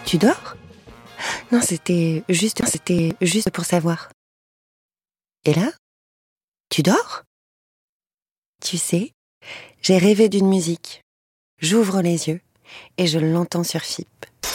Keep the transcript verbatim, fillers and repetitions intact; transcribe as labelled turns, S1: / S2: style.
S1: Tu dors ? Non, c'était juste, c'était juste pour savoir. Et là ? Tu dors ? Tu sais, j'ai rêvé d'une musique. J'ouvre les yeux et je l'entends sur F I P.